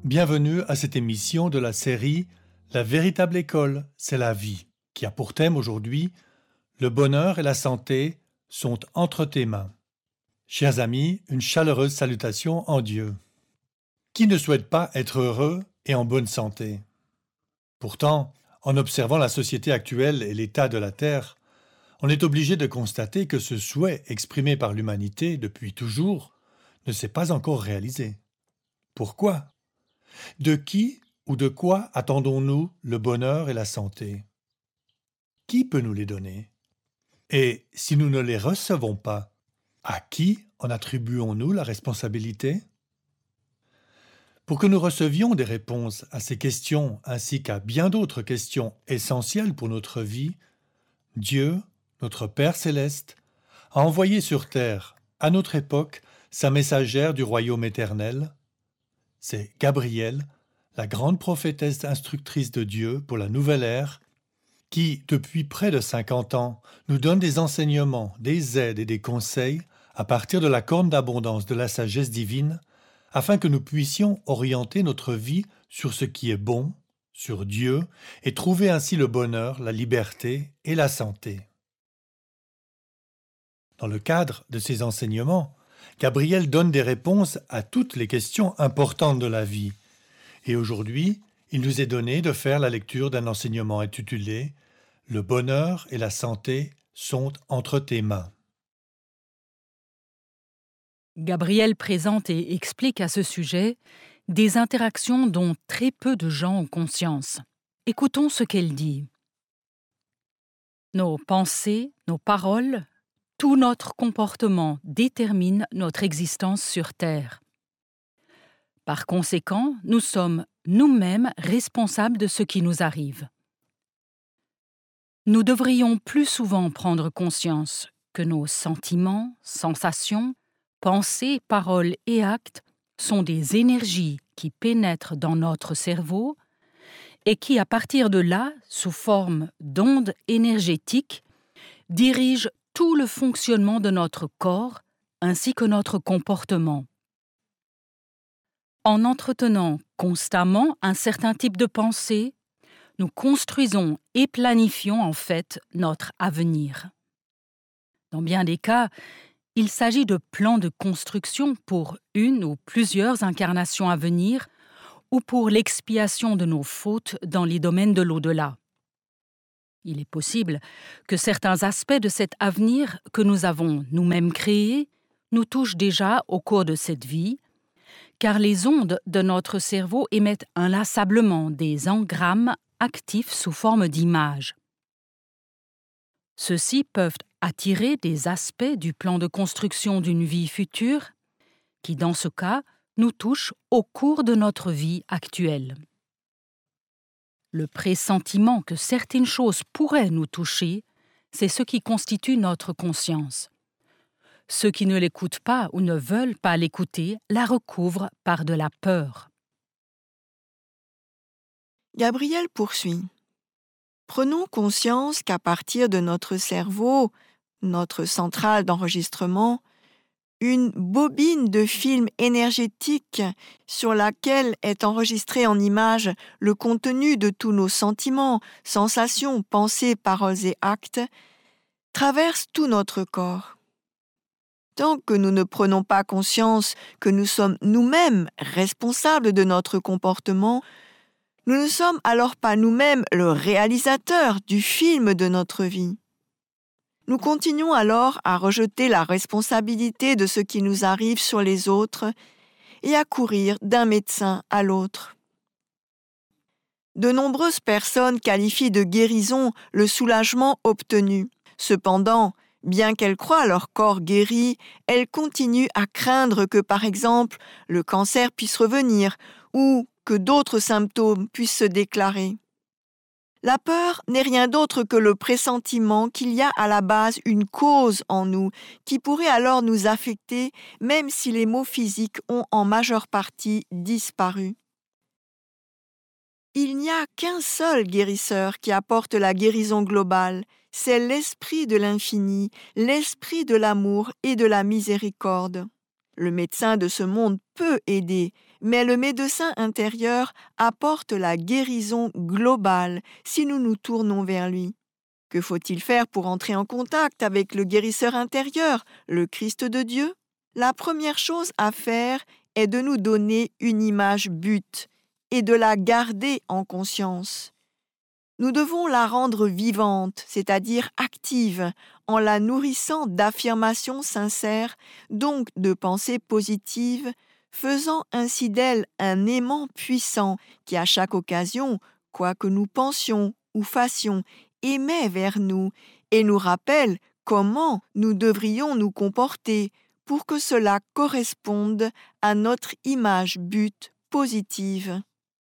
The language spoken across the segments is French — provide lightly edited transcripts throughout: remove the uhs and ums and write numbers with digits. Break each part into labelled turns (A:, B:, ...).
A: Bienvenue à cette émission de la série « La véritable école, c'est la vie » qui a pour thème aujourd'hui « Le bonheur et la santé sont entre tes mains ». Chers amis, une chaleureuse salutation en Dieu. Qui ne souhaite pas être heureux et en bonne santé? Pourtant, en observant la société actuelle et l'état de la Terre, on est obligé de constater que ce souhait exprimé par l'humanité depuis toujours ne s'est pas encore réalisé. Pourquoi? De qui ou de quoi attendons-nous le bonheur et la santé? Qui peut nous les donner? Et si nous ne les recevons pas, à qui en attribuons-nous la responsabilité? Pour que nous recevions des réponses à ces questions ainsi qu'à bien d'autres questions essentielles pour notre vie, Dieu, notre Père céleste, a envoyé sur terre, à notre époque, sa messagère du royaume éternel. C'est Gabrielle, la grande prophétesse instructrice de Dieu pour la nouvelle ère, qui, depuis près de 50 ans, nous donne des enseignements, des aides et des conseils à partir de la corne d'abondance de la sagesse divine, afin que nous puissions orienter notre vie sur ce qui est bon, sur Dieu, et trouver ainsi le bonheur, la liberté et la santé. Dans le cadre de ces enseignements, Gabrielle donne des réponses à toutes les questions importantes de la vie. Et aujourd'hui, il nous est donné de faire la lecture d'un enseignement intitulé « Le bonheur et la santé sont entre tes mains ».
B: Gabrielle présente et explique à ce sujet des interactions dont très peu de gens ont conscience. Écoutons ce qu'elle dit. Nos pensées, nos paroles, tout notre comportement détermine notre existence sur Terre. Par conséquent, nous sommes nous-mêmes responsables de ce qui nous arrive. Nous devrions plus souvent prendre conscience que nos sentiments, sensations, pensées, paroles et actes sont des énergies qui pénètrent dans notre cerveau et qui, à partir de là, sous forme d'ondes énergétiques, dirigent tout le fonctionnement de notre corps ainsi que notre comportement. En entretenant constamment un certain type de pensée, nous construisons et planifions en fait notre avenir. Dans bien des cas, il s'agit de plans de construction pour une ou plusieurs incarnations à venir ou pour l'expiation de nos fautes dans les domaines de l'au-delà. Il est possible que certains aspects de cet avenir que nous avons nous-mêmes créés nous touchent déjà au cours de cette vie, car les ondes de notre cerveau émettent inlassablement des engrammes actifs sous forme d'images. Ceux-ci peuvent attirer des aspects du plan de construction d'une vie future qui, dans ce cas, nous touchent au cours de notre vie actuelle. Le pressentiment que certaines choses pourraient nous toucher, c'est ce qui constitue notre conscience. Ceux qui ne l'écoutent pas ou ne veulent pas l'écouter la recouvrent par de la peur.
C: Gabrielle poursuit. Prenons conscience qu'à partir de notre cerveau, notre centrale d'enregistrement, une bobine de film énergétique sur laquelle est enregistré en images le contenu de tous nos sentiments, sensations, pensées, paroles et actes, traverse tout notre corps. Tant que nous ne prenons pas conscience que nous sommes nous-mêmes responsables de notre comportement, nous ne sommes alors pas nous-mêmes le réalisateur du film de notre vie. Nous continuons alors à rejeter la responsabilité de ce qui nous arrive sur les autres et à courir d'un médecin à l'autre. De nombreuses personnes qualifient de guérison le soulagement obtenu. Cependant, bien qu'elles croient leur corps guéri, elles continuent à craindre que, par exemple, le cancer puisse revenir ou que d'autres symptômes puissent se déclarer. La peur n'est rien d'autre que le pressentiment qu'il y a à la base une cause en nous qui pourrait alors nous affecter même si les maux physiques ont en majeure partie disparu. Il n'y a qu'un seul guérisseur qui apporte la guérison globale, c'est l'esprit de l'infini, l'esprit de l'amour et de la miséricorde. Le médecin de ce monde peut aider, mais le médecin intérieur apporte la guérison globale si nous nous tournons vers lui. Que faut-il faire pour entrer en contact avec le guérisseur intérieur, le Christ de Dieu? La première chose à faire est de nous donner une image but et de la garder en conscience. Nous devons la rendre vivante, c'est-à-dire active, en la nourrissant d'affirmations sincères, donc de pensées positives, faisant ainsi d'elle un aimant puissant qui, à chaque occasion, quoi que nous pensions ou fassions, émet vers nous et nous rappelle comment nous devrions nous comporter pour que cela corresponde à notre image but positive.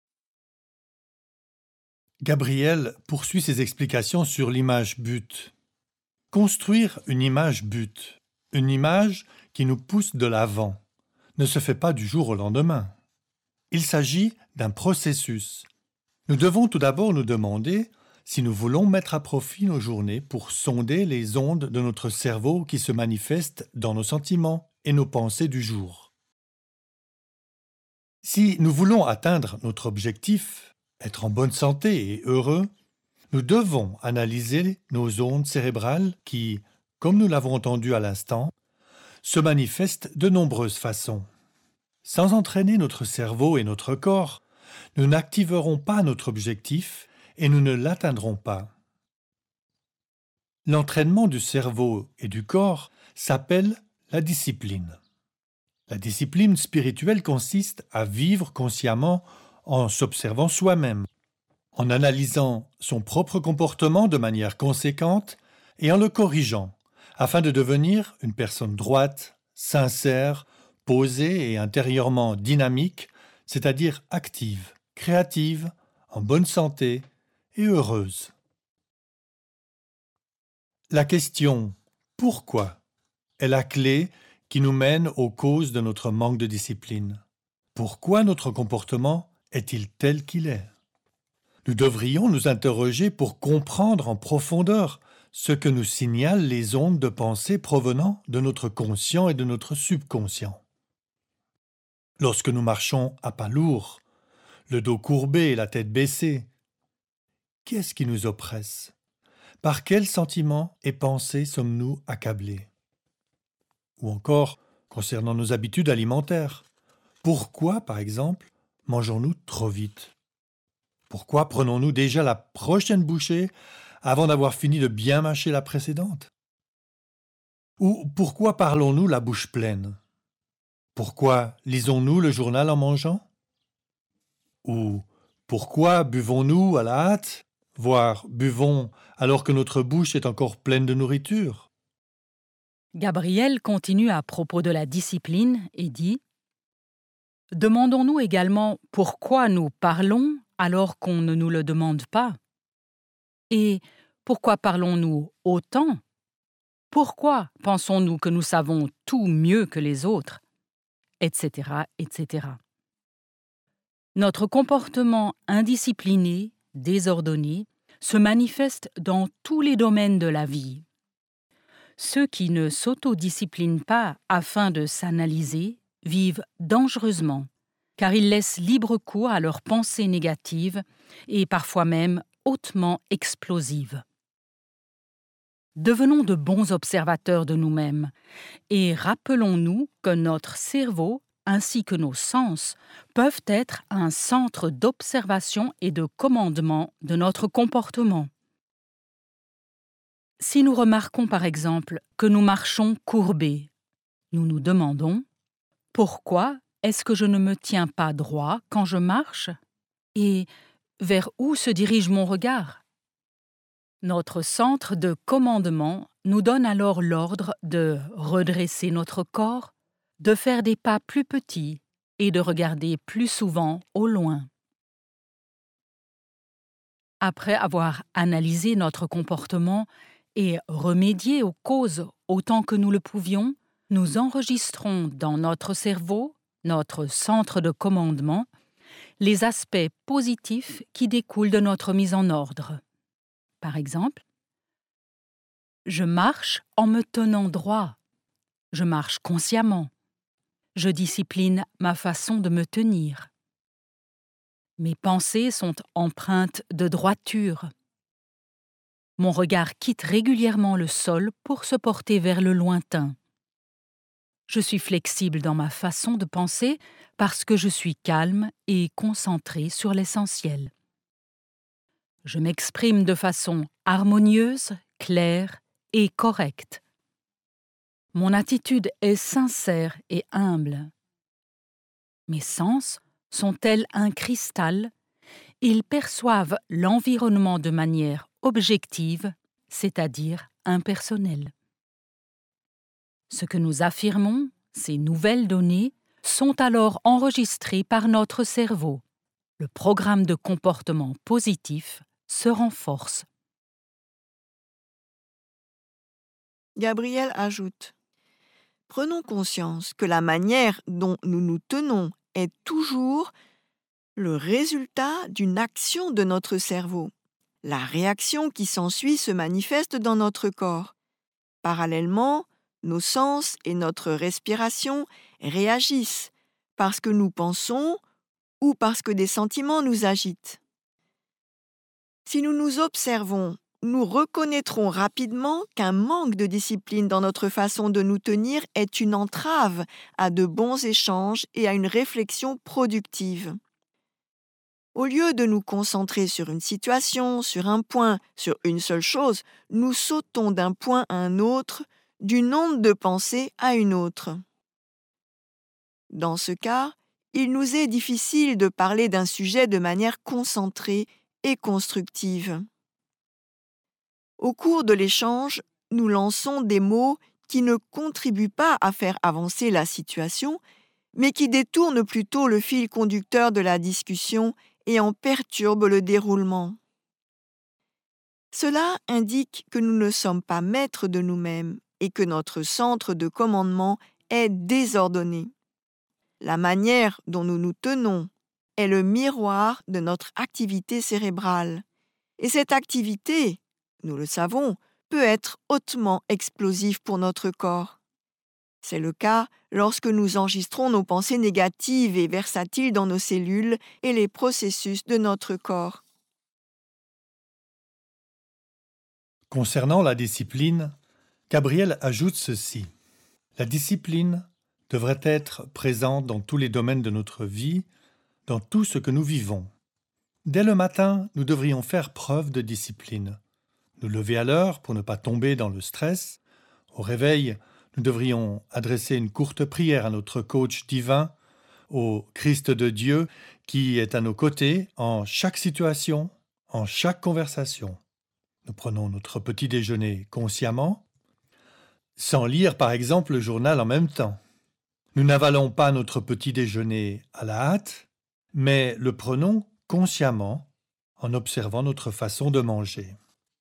A: Gabriel poursuit ses explications sur l'image but. Construire une image but, une image qui nous pousse de l'avant, ne se fait pas du jour au lendemain. Il s'agit d'un processus. Nous devons tout d'abord nous demander si nous voulons mettre à profit nos journées pour sonder les ondes de notre cerveau qui se manifestent dans nos sentiments et nos pensées du jour. Si nous voulons atteindre notre objectif, être en bonne santé et heureux, nous devons analyser nos ondes cérébrales qui, comme nous l'avons entendu à l'instant, se manifestent de nombreuses façons. Sans entraîner notre cerveau et notre corps, nous n'activerons pas notre objectif et nous ne l'atteindrons pas. L'entraînement du cerveau et du corps s'appelle la discipline. La discipline spirituelle consiste à vivre consciemment en s'observant soi-même, en analysant son propre comportement de manière conséquente et en le corrigeant, afin de devenir une personne droite, sincère, posée et intérieurement dynamique, c'est-à-dire active, créative, en bonne santé et heureuse. La question « Pourquoi ?» est la clé qui nous mène aux causes de notre manque de discipline. Pourquoi notre comportement est-il tel qu'il est? Nous devrions nous interroger pour comprendre en profondeur ce que nous signalent les ondes de pensée provenant de notre conscient et de notre subconscient. Lorsque nous marchons à pas lourds, le dos courbé et la tête baissée, qu'est-ce qui nous oppresse? Par quels sentiments et pensées sommes-nous accablés? Ou encore, concernant nos habitudes alimentaires, pourquoi, par exemple, mangeons-nous trop vite? Pourquoi prenons-nous déjà la prochaine bouchée avant d'avoir fini de bien mâcher la précédente? Ou pourquoi parlons-nous la bouche pleine? Pourquoi lisons-nous le journal en mangeant? Ou pourquoi buvons-nous à la hâte, voire buvons alors que notre bouche est encore pleine de nourriture?
B: Gabriel continue à propos de la discipline et dit « Demandons-nous également pourquoi nous parlons alors qu'on ne nous le demande pas? Et pourquoi parlons-nous autant? Pourquoi pensons-nous que nous savons tout mieux que les autres? Etc., etc. Notre comportement indiscipliné, désordonné, se manifeste dans tous les domaines de la vie. Ceux qui ne s'autodisciplinent pas afin de s'analyser vivent dangereusement, car ils laissent libre cours à leurs pensées négatives et parfois même hautement explosives. Devenons de bons observateurs de nous-mêmes et rappelons-nous que notre cerveau ainsi que nos sens peuvent être un centre d'observation et de commandement de notre comportement. Si nous remarquons par exemple que nous marchons courbés, nous nous demandons « Pourquoi est-ce que je ne me tiens pas droit quand je marche? Et vers où se dirige mon regard ?» Notre centre de commandement nous donne alors l'ordre de redresser notre corps, de faire des pas plus petits et de regarder plus souvent au loin. Après avoir analysé notre comportement et remédié aux causes autant que nous le pouvions, nous enregistrons dans notre cerveau, notre centre de commandement, les aspects positifs qui découlent de notre mise en ordre. Par exemple, je marche en me tenant droit. Je marche consciemment. je discipline ma façon de me tenir. Mes pensées sont empreintes de droiture. Mon regard quitte régulièrement le sol pour se porter vers le lointain. Je suis flexible dans ma façon de penser parce que je suis calme et concentré sur l'essentiel. Je m'exprime de façon harmonieuse, claire et correcte. Mon attitude est sincère et humble. Mes sens sont tels un cristal. Ils perçoivent l'environnement de manière objective, c'est-à-dire impersonnelle. Ce que nous affirmons, ces nouvelles données, sont alors enregistrées par notre cerveau. Le programme de comportement positif se renforce.
C: Gabriel ajoute « Prenons conscience que la manière dont nous nous tenons est toujours le résultat d'une action de notre cerveau. La réaction qui s'ensuit se manifeste dans notre corps. Parallèlement, nos sens et notre respiration réagissent parce que nous pensons ou parce que des sentiments nous agitent. Si nous nous observons, nous reconnaîtrons rapidement qu'un manque de discipline dans notre façon de nous tenir est une entrave à de bons échanges et à une réflexion productive. Au lieu de nous concentrer sur une situation, sur un point, sur une seule chose, nous sautons d'un point à un autre, d'une onde de pensée à une autre. Dans ce cas, il nous est difficile de parler d'un sujet de manière concentrée et constructive. Au cours de l'échange, nous lançons des mots qui ne contribuent pas à faire avancer la situation, mais qui détournent plutôt le fil conducteur de la discussion et en perturbent le déroulement. Cela indique que nous ne sommes pas maîtres de nous-mêmes et que notre centre de commandement est désordonné. La manière dont nous nous tenons est le miroir de notre activité cérébrale. Et cette activité, nous le savons, peut être hautement explosive pour notre corps. C'est le cas lorsque nous enregistrons nos pensées négatives et versatiles dans nos cellules et les processus de notre corps.
A: Concernant la discipline, Gabriel ajoute ceci. La discipline devrait être présente dans tous les domaines de notre vie, dans tout ce que nous vivons. Dès le matin, nous devrions faire preuve de discipline. Nous lever à l'heure pour ne pas tomber dans le stress. Au réveil, nous devrions adresser une courte prière à notre coach divin, au Christ de Dieu, qui est à nos côtés en chaque situation, en chaque conversation. Nous prenons notre petit déjeuner consciemment, sans lire par exemple le journal en même temps. Nous n'avalons pas notre petit déjeuner à la hâte, mais le prenons consciemment en observant notre façon de manger.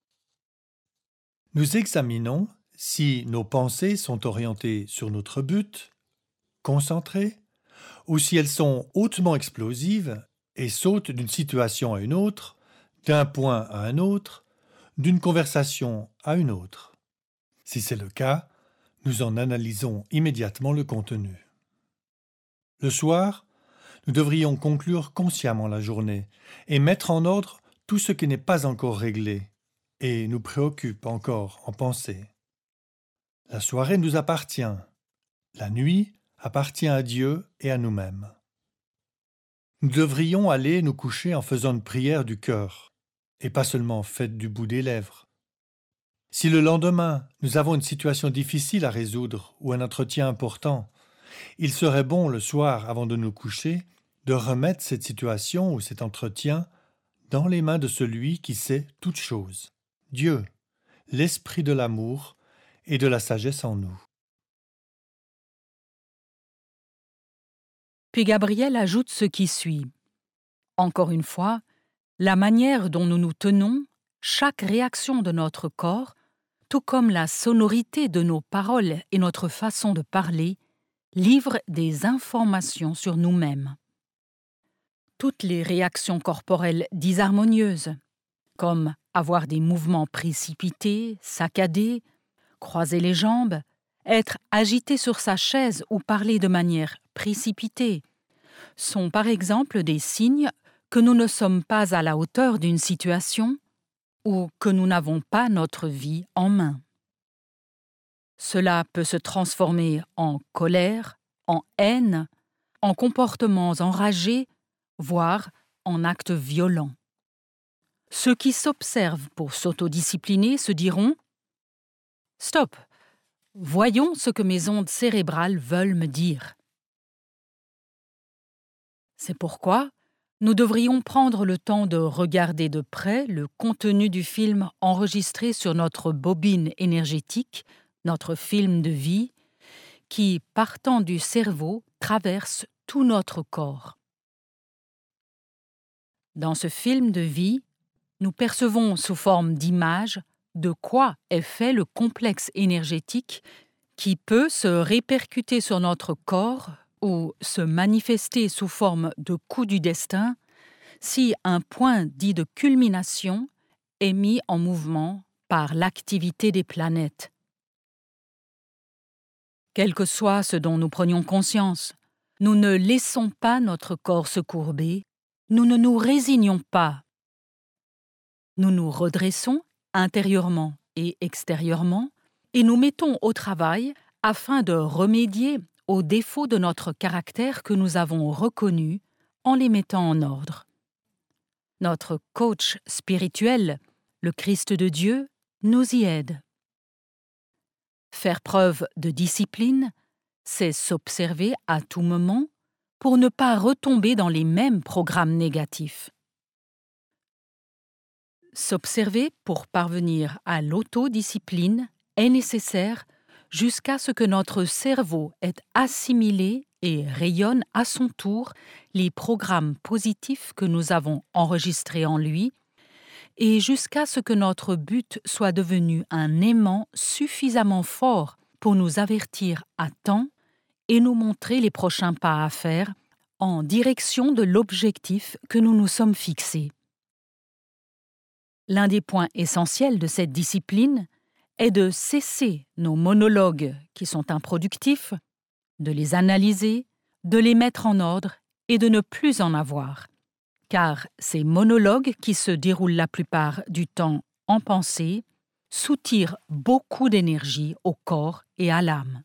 A: Nous examinons si nos pensées sont orientées sur notre but, concentrées, ou si elles sont hautement explosives et sautent d'une situation à une autre, d'un point à un autre, d'une conversation à une autre. Si c'est le cas, nous en analysons immédiatement le contenu. Le soir, nous devrions conclure consciemment la journée et mettre en ordre tout ce qui n'est pas encore réglé et nous préoccupe encore en pensée. La soirée nous appartient. La nuit appartient à Dieu et à nous-mêmes. Nous devrions aller nous coucher en faisant une prière du cœur et pas seulement faite du bout des lèvres. Si le lendemain, nous avons une situation difficile à résoudre ou un entretien important, il serait bon le soir, avant de nous coucher, de remettre cette situation ou cet entretien dans les mains de celui qui sait toutes choses, Dieu, l'esprit de l'amour et de la sagesse en nous.
B: Puis Gabriel ajoute ce qui suit. Encore une fois, la manière dont nous nous tenons, chaque réaction de notre corps, tout comme la sonorité de nos paroles et notre façon de parler, livre des informations sur nous-mêmes. Toutes les réactions corporelles disharmonieuses, comme avoir des mouvements précipités, saccadés, croiser les jambes, être agité sur sa chaise ou parler de manière précipités sont par exemple des signes que nous ne sommes pas à la hauteur d'une situation ou que nous n'avons pas notre vie en main. Cela peut se transformer en colère, en haine, en comportements enragés, voire en actes violents. Ceux qui s'observent pour s'autodiscipliner se diront « Stop, voyons ce que mes ondes cérébrales veulent me dire. » C'est pourquoi nous devrions prendre le temps de regarder de près le contenu du film enregistré sur notre bobine énergétique, notre film de vie, qui, partant du cerveau, traverse tout notre corps. Dans ce film de vie, nous percevons sous forme d'images de quoi est fait le complexe énergétique qui peut se répercuter sur notre corps ou se manifester sous forme de coup du destin si un point dit de culmination est mis en mouvement par l'activité des planètes. Quel que soit ce dont nous prenions conscience, nous ne laissons pas notre corps se courber, nous ne nous résignons pas. Nous nous redressons intérieurement et extérieurement et nous mettons au travail afin de remédier aux défauts de notre caractère que nous avons reconnus en les mettant en ordre. Notre coach spirituel, le Christ de Dieu, nous y aide. Faire preuve de discipline, c'est s'observer à tout moment pour ne pas retomber dans les mêmes programmes négatifs. S'observer pour parvenir à l'autodiscipline est nécessaire jusqu'à ce que notre cerveau ait assimilé et rayonne à son tour les programmes positifs que nous avons enregistrés en lui et jusqu'à ce que notre but soit devenu un aimant suffisamment fort pour nous avertir à temps et nous montrer les prochains pas à faire en direction de l'objectif que nous nous sommes fixés. L'un des points essentiels de cette discipline est de cesser nos monologues qui sont improductifs, de les analyser, de les mettre en ordre et de ne plus en avoir. Car ces monologues qui se déroulent la plupart du temps en pensée soutirent beaucoup d'énergie au corps et à l'âme.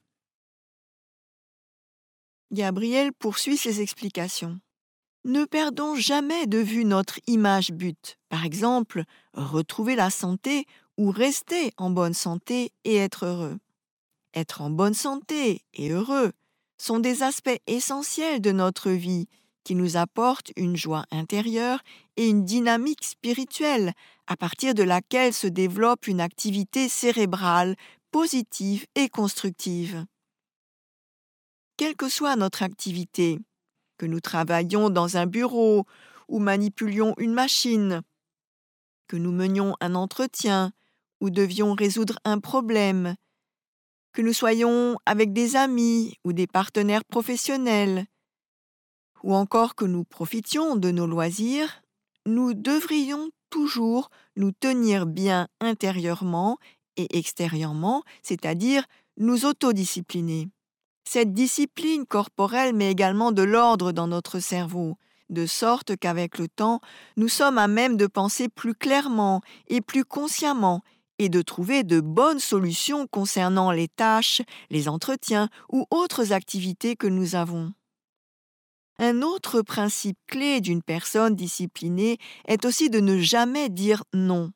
C: Gabriel poursuit ses explications. Ne perdons jamais de vue notre image but. Par exemple, retrouver la santé ou rester en bonne santé et être heureux. Être en bonne santé et heureux sont des aspects essentiels de notre vie qui nous apportent une joie intérieure et une dynamique spirituelle à partir de laquelle se développe une activité cérébrale positive et constructive. Quelle que soit notre activité, que nous travaillions dans un bureau ou manipulions une machine, que nous menions un entretien ou devions résoudre un problème, que nous soyons avec des amis ou des partenaires professionnels, ou encore que nous profitions de nos loisirs, nous devrions toujours nous tenir bien intérieurement et extérieurement, c'est-à-dire nous autodiscipliner. Cette discipline corporelle met également de l'ordre dans notre cerveau, de sorte qu'avec le temps, nous sommes à même de penser plus clairement et plus consciemment et de trouver de bonnes solutions concernant les tâches, les entretiens ou autres activités que nous avons. Un autre principe clé d'une personne disciplinée est aussi de ne jamais dire non.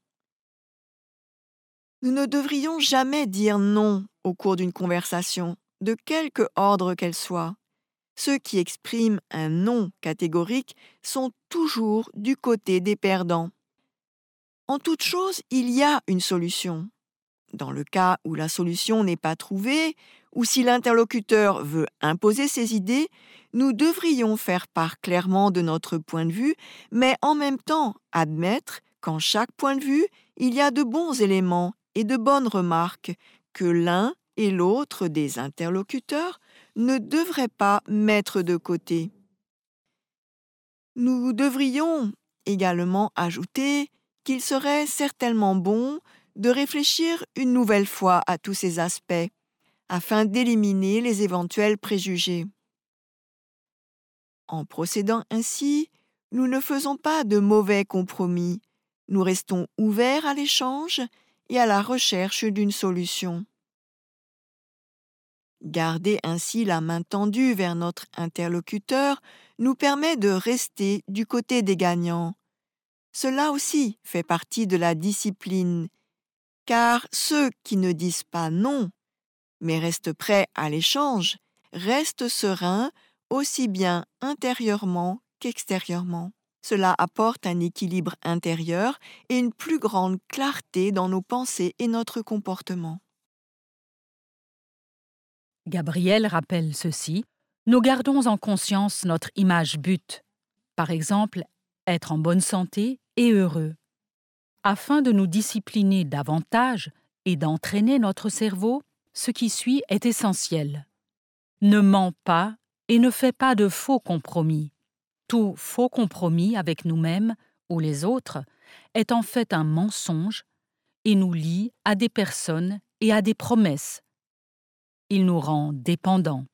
C: Nous ne devrions jamais dire non au cours d'une conversation, de quelque ordre qu'elle soit. Ceux qui expriment un non catégorique sont toujours du côté des perdants. En toute chose, il y a une solution. Dans le cas où la solution n'est pas trouvée, ou si l'interlocuteur veut imposer ses idées, nous devrions faire part clairement de notre point de vue, mais en même temps admettre qu'en chaque point de vue, il y a de bons éléments et de bonnes remarques que l'un et l'autre des interlocuteurs ne devraient pas mettre de côté. Nous devrions également ajouter qu'il serait certainement bon de réfléchir une nouvelle fois à tous ces aspects, afin d'éliminer les éventuels préjugés. En procédant ainsi, nous ne faisons pas de mauvais compromis. Nous restons ouverts à l'échange et à la recherche d'une solution. Garder ainsi la main tendue vers notre interlocuteur nous permet de rester du côté des gagnants. Cela aussi fait partie de la discipline, car ceux qui ne disent pas non, mais restent prêts à l'échange, restent sereins aussi bien intérieurement qu'extérieurement. Cela apporte un équilibre intérieur et une plus grande clarté dans nos pensées et notre comportement.
B: Gabriel rappelle ceci. Nous gardons en conscience notre image but. Par exemple, être en bonne santé et heureux. Afin de nous discipliner davantage et d'entraîner notre cerveau, ce qui suit est essentiel. Ne mens pas et ne fais pas de faux compromis. Tout faux compromis avec nous-mêmes ou les autres est en fait un mensonge et nous lie à des personnes et à des promesses. Il nous rend dépendants.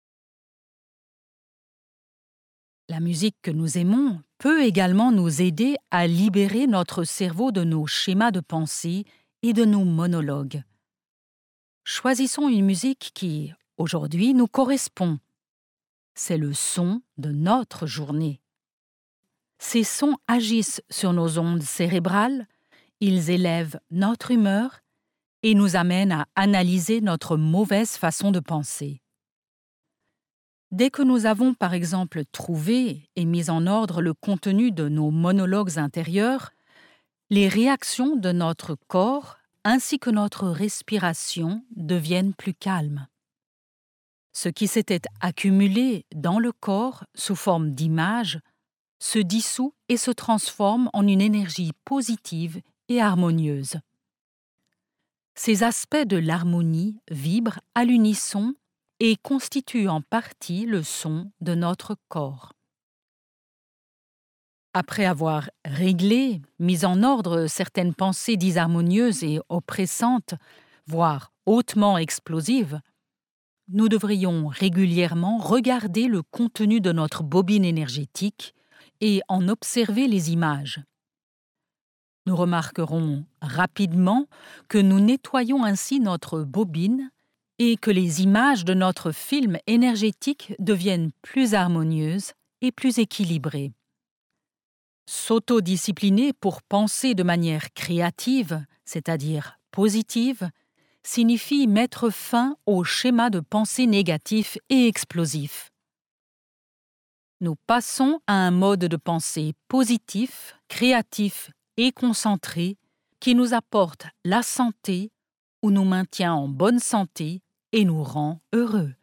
B: La musique que nous aimons peut également nous aider à libérer notre cerveau de nos schémas de pensée et de nos monologues. Choisissons une musique qui, aujourd'hui, nous correspond. C'est le son de notre journée. Ces sons agissent sur nos ondes cérébrales, ils élèvent notre humeur et nous amènent à analyser notre mauvaise façon de penser. Dès que nous avons par exemple trouvé et mis en ordre le contenu de nos monologues intérieurs, les réactions de notre corps ainsi que notre respiration deviennent plus calmes. Ce qui s'était accumulé dans le corps sous forme d'images se dissout et se transforme en une énergie positive et harmonieuse. Ces aspects de l'harmonie vibrent à l'unisson et constituent en partie le son de notre corps. Après avoir réglé, mis en ordre certaines pensées disharmonieuses et oppressantes, voire hautement explosives, nous devrions régulièrement regarder le contenu de notre bobine énergétique et en observer les images. Nous remarquerons rapidement que nous nettoyons ainsi notre bobine et que les images de notre film énergétique deviennent plus harmonieuses et plus équilibrées. S'autodiscipliner pour penser de manière créative, c'est-à-dire positive, signifie mettre fin au schéma de pensée négatif et explosif. Nous passons à un mode de pensée positif, créatif et concentré qui nous apporte la santé ou nous maintient en bonne santé et nous rend heureux.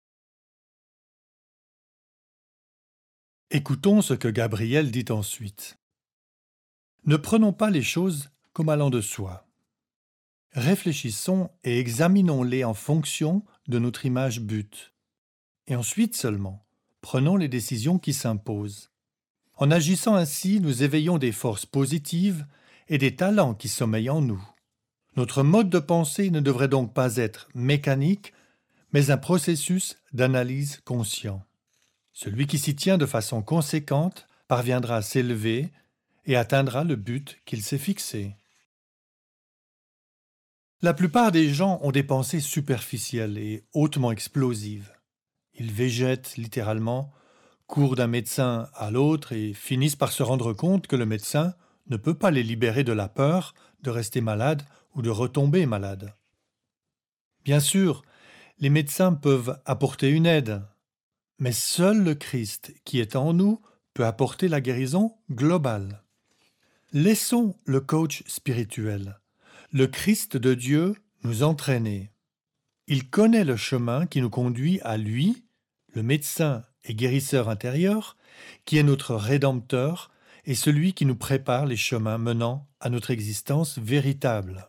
A: Écoutons ce que Gabriel dit ensuite. Ne prenons pas les choses comme allant de soi. Réfléchissons et examinons-les en fonction de notre image but. Et ensuite seulement, prenons les décisions qui s'imposent. En agissant ainsi, nous éveillons des forces positives et des talents qui sommeillent en nous. Notre mode de pensée ne devrait donc pas être mécanique, mais un processus d'analyse conscient. Celui qui s'y tient de façon conséquente parviendra à s'élever et atteindra le but qu'il s'est fixé. La plupart des gens ont des pensées superficielles et hautement explosives. Ils végètent littéralement, courent d'un médecin à l'autre et finissent par se rendre compte que le médecin ne peut pas les libérer de la peur de rester malade ou de retomber malade. Bien sûr, les médecins peuvent apporter une aide, mais seul le Christ qui est en nous peut apporter la guérison globale. Laissons le coach spirituel, le Christ de Dieu, nous entraîner. Il connaît le chemin qui nous conduit à lui, le médecin et guérisseur intérieur, qui est notre Rédempteur et celui qui nous prépare les chemins menant à notre existence véritable.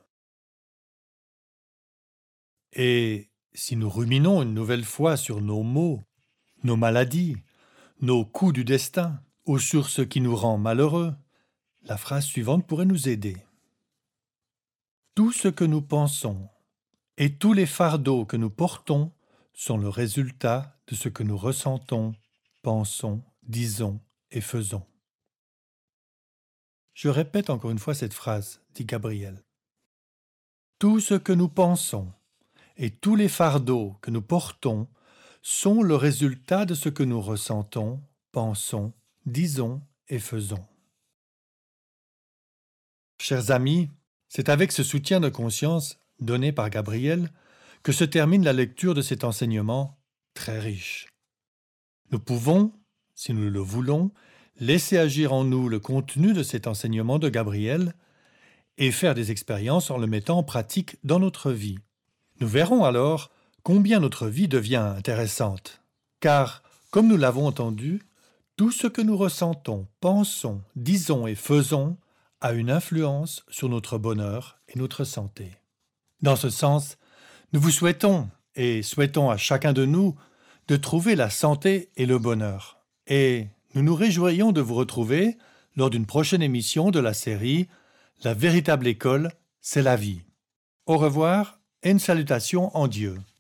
A: Et si nous ruminons une nouvelle fois sur nos maux, nos maladies, nos coups du destin ou sur ce qui nous rend malheureux, la phrase suivante pourrait nous aider. Tout ce que nous pensons et tous les fardeaux que nous portons sont le résultat de ce que nous ressentons, pensons disons et faisons. Je répète encore une fois cette phrase, dit Gabriel. Tout ce que nous pensons et tous les fardeaux que nous portons sont le résultat de ce que nous ressentons, pensons, disons et faisons. Chers amis, c'est avec ce soutien de conscience donné par Gabriel que se termine la lecture de cet enseignement très riche. Nous pouvons, si nous le voulons, laisser agir en nous le contenu de cet enseignement de Gabriel et faire des expériences en le mettant en pratique dans notre vie. Nous verrons alors combien notre vie devient intéressante, car, comme nous l'avons entendu, tout ce que nous ressentons, pensons, disons et faisons a une influence sur notre bonheur et notre santé. Dans ce sens, nous vous souhaitons, et souhaitons à chacun de nous, de trouver la santé et le bonheur. Et nous nous réjouirions de vous retrouver lors d'une prochaine émission de la série « La véritable école, c'est la vie ». Au revoir et une salutation en Dieu.